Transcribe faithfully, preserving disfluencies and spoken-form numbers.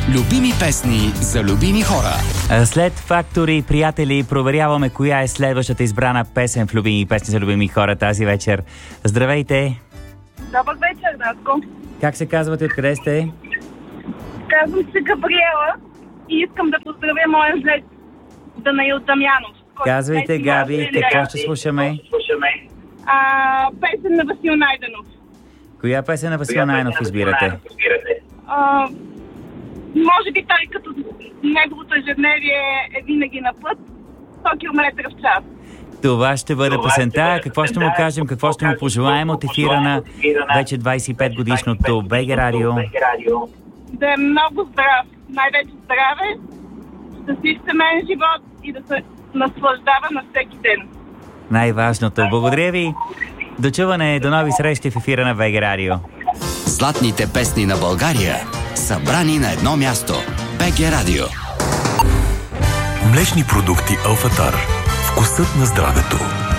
Любими песни за любими хора. След фактори, приятели, проверяваме коя е следващата избрана песен в Любими песни за любими хора тази вечер. Здравейте! Добър вечер, Наско. Как се казвате? Откъде сте? Казвам се Габриела и искам да поздравя моя жлец Данаил Дамянов. Казвайте, Габи, какво ще слушаме? А, песен на Васил Найденов. Коя песен на Васил Найденов избирате? А, може би той, като неговото ежедневие е винаги на път, сто километра в час. Това ще бъде песента. Какво ще му кажем, какво ще му пожелаем от ефира на вече двадесет и пет годишното БГ Радио? Да е много здрав, най-вече здраве, щастлив семейен живот и да се наслаждава на всеки ден. Най-важното. Благодаря ви. До чуване, до нови срещи в ефира на БГ Радио. Златните песни на България, събрани на едно място. БГ Радио. Млечни продукти Алфатар. Вкусът на здравето.